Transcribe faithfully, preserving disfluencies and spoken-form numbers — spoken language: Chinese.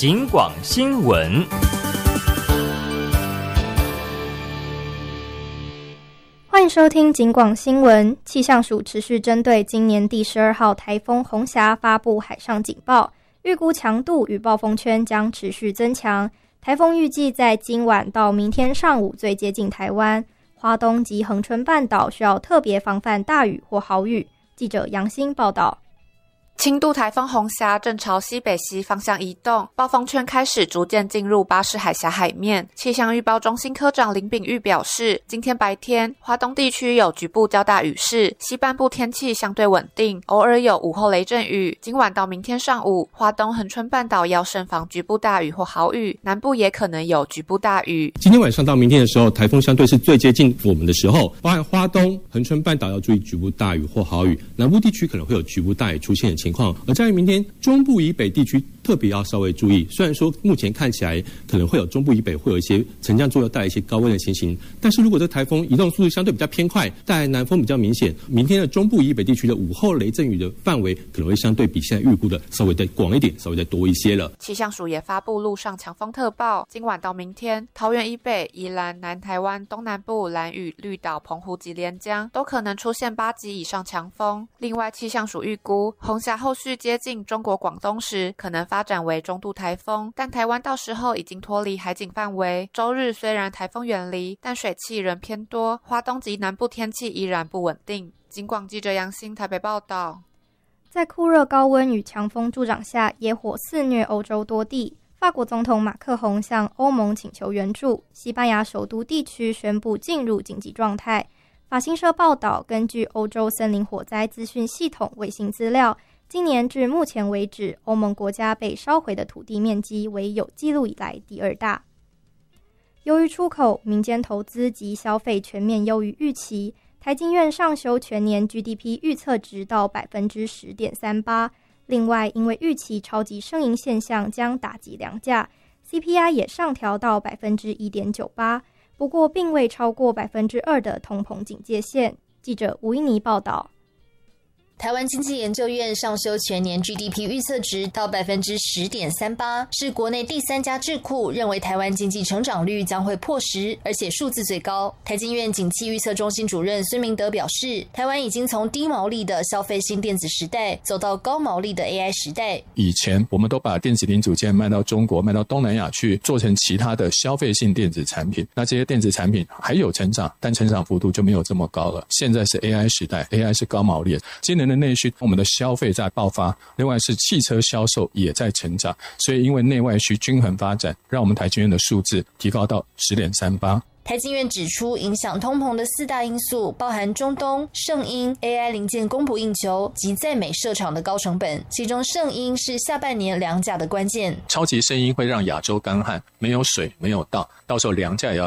警广新闻。 欢迎收听警广新闻。气象署持续针对今年第十二号台风红霞发布海上警报，预估强度与暴风圈将持续增强。台风预计在今晚到明天上午最接近台湾，花东及恒春半岛需要特别防范大雨或豪雨。记者杨欣报道。 轻度台风红霞正朝西北西方向移动，暴风圈开始逐渐进入巴士海峡海面。气象预报中心科长林秉玉表示，今天白天花东地区有局部较大雨势，西半部天气相对稳定，偶尔有午后雷阵雨。今晚到明天上午，花东恒春半岛要慎防局部大雨或豪雨，南部也可能有局部大雨。 今天晚上到明天的时候，台风相对是最接近我们的时候，包含花东恒春半岛要注意局部大雨或豪雨，南部地区可能会有局部大雨出现的情况。而在于明天中部以北地区特别要稍微注意，虽然说目前看起来可能会有中部以北会有一些沉降作用带来一些高温的情形，但是如果这台风移动速度相对比较偏快，带来南风比较明显，明天的中部以北地区的午后雷阵雨的范围可能会相对比现在预估的稍微再广一点，稍微再多一些了。 气象署也发布陆上强风特报，今晚到明天桃园以北、宜兰、南台湾东南部、兰屿、绿岛、澎湖及连江都可能出现八级以上强风。另外气象署预估红霞后续接近中国广东时可能发展为中度台风，但台湾到时候已经脱离海警范围。周日虽然台风远离，但水汽仍偏多，花东及南部天气依然不稳定。警广记者杨欣台北报道。 在酷热高温与强风助长下，野火肆虐欧洲多地。法国总统马克宏向欧盟请求援助，西班牙首都地区宣布进入紧急状态。法新社报道，根据欧洲森林火灾资讯系统卫星资料，今年至目前为止，欧盟国家被烧毁的土地面积为有记录以来第二大。由于出口、民间投资及消费全面优于预期，台经院上修全年 G D P 预测值到 百分之十点三八。 另外，因为预期超级盛银现象将打击粮价， C P I 也上调到 百分之一点九八， 不过并未超过 百分之二 的通膨警戒线。记者吴依妮报道。 台湾经济研究院上修全年 G D P 预测值到 百分之十点三八， 是国内第三家智库认为台湾经济成长率将会破十，而且数字最高。台经院景气预测中心主任孙明德表示，台湾已经从低毛利的消费性电子时代走到高毛利的 A I 时代。 以前我们都把电子零组件卖到中国、卖到东南亚去，做成其他的消费性电子产品，那这些电子产品还有成长，但成长幅度就没有这么高了。现在是 A I 时代， A I 是高毛利，今年的内需，我们的消费在爆发，另外是汽车销售也在成长，所以因为内外需均衡发展，让我们台经院的数字提高到 十点三八。 台经院指出，影响通膨的四大因素包含中东、圣婴、A I 零件供不应求及在美设厂的高成本，其中圣婴是下半年粮价的关键。 超级圣婴会让亚洲干旱，没有水没有稻，到时候粮价也要